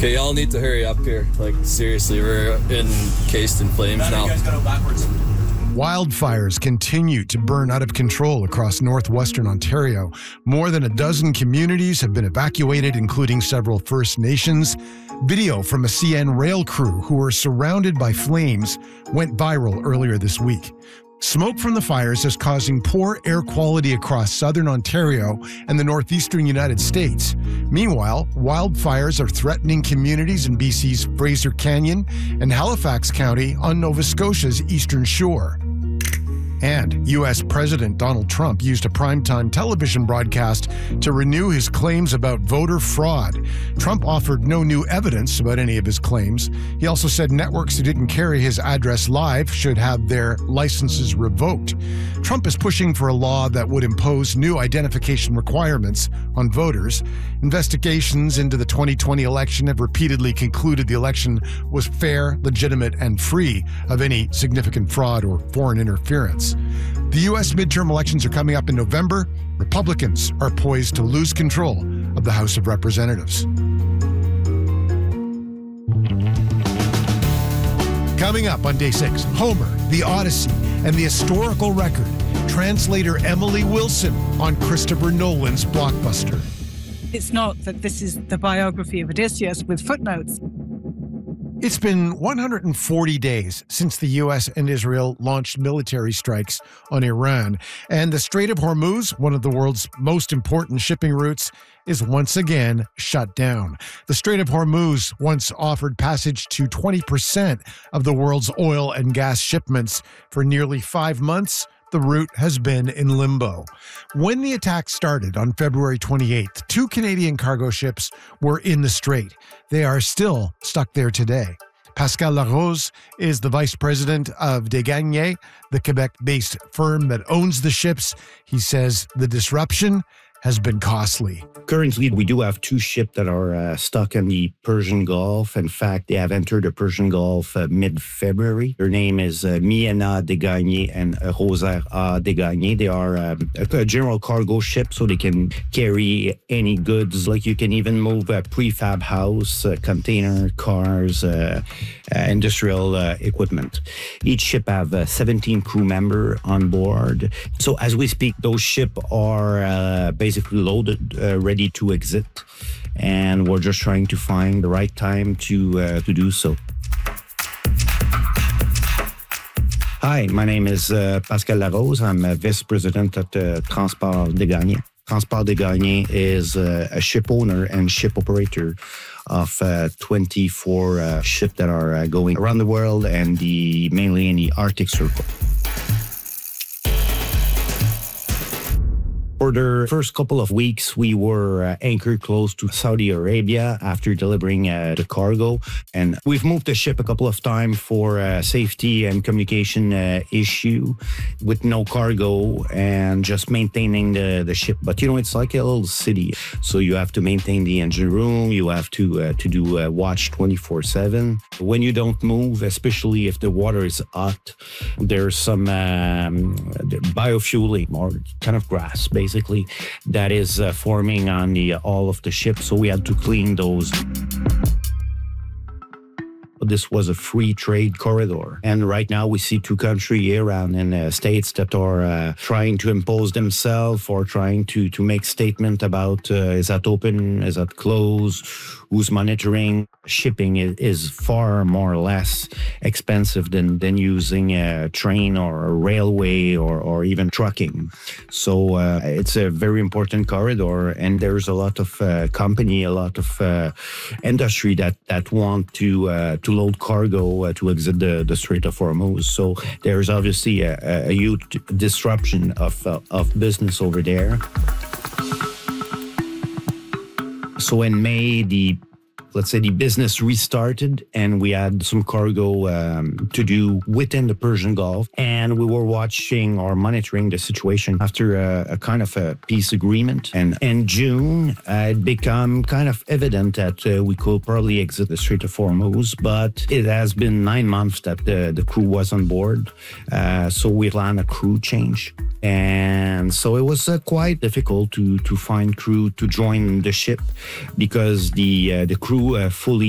Okay, y'all need to hurry up here. Like, seriously, we're encased in flames now. You guys gotta go backwards. Wildfires continue to burn out of control across northwestern Ontario. More than a dozen communities have been evacuated, including several First Nations. Video from a CN rail crew who were surrounded by flames went viral earlier this week. Smoke from the fires is causing poor air quality across southern Ontario and the northeastern United States. Meanwhile, wildfires are threatening communities in BC's Fraser Canyon and Halifax County on Nova Scotia's eastern shore. And U.S. President Donald Trump used a primetime television broadcast to renew his claims about voter fraud. Trump offered no new evidence about any of his claims. He also said networks who didn't carry his address live should have their licenses revoked. Trump is pushing for a law that would impose new identification requirements on voters. Investigations into the 2020 election have repeatedly concluded the election was fair, legitimate, and free of any significant fraud or foreign interference. The U.S. midterm elections are coming up in November. Republicans are poised to lose control of the House of Representatives. Coming up on Day 6, Homer, The Odyssey, and the historical record. Translator Emily Wilson on Christopher Nolan's blockbuster. It's not that this is the biography of Odysseus with footnotes. It's been 140 days since the U.S. and Israel launched military strikes on Iran, and the Strait of Hormuz, one of the world's most important shipping routes, is once again shut down. The Strait of Hormuz once offered passage to 20% of the world's oil and gas shipments. For nearly 5 months, the route has been in limbo. When the attack started on February 28th, 2 Canadian cargo ships were in the strait. They are still stuck there today. Pascal Larose is the vice president of Desgagnés, the Quebec-based firm that owns the ships. He says the disruption has been costly. Currently, we do have 2 ships that are stuck in the Persian Gulf. In fact, they have entered the Persian Gulf mid-February. Their name is Miena Desgagnés and Rosaire Desgagnés. They are a general cargo ship, so they can carry any goods. Like you can even move a prefab house, container, cars, industrial equipment. Each ship have 17 crew members on board. So as we speak, those ships are basically loaded, ready to exit, and we're just trying to find the right time to do so. Hi, my name is Pascal Larose. I'm a vice president at Transport Desgagnés. Transport Desgagnés is a ship owner and ship operator of 24 ships that are going around the world and mainly in the Arctic Circle. For the first couple of weeks, we were anchored close to Saudi Arabia after delivering the cargo. And we've moved the ship a couple of times for safety and communication issue with no cargo and just maintaining the ship. But, it's like a little city. So you have to maintain the engine room. You have to do watch 24/7. When you don't move, especially if the water is hot, there's some biofueling or kind of grass, basically, that is forming on all of the ships, so we had to clean those. This was a free trade corridor. And right now we see 2 countries here around in the States that are trying to impose themselves or trying to make statement about is that open, is that closed, who's monitoring. Shipping is far more or less expensive than using a train or a railway or even trucking. So it's a very important corridor, and there's a lot of company, a lot of industry that want to load cargo to exit the Strait of Hormuz. So there's obviously a huge disruption of business over there. So in May, the business restarted, and we had some cargo to do within the Persian Gulf. And we were watching or monitoring the situation after a kind of a peace agreement. And in June, it became kind of evident that we could probably exit the Strait of Hormuz. But it has been 9 months that the crew was on board. So we planned a crew change. And so it was quite difficult to find crew to join the ship because the crew fully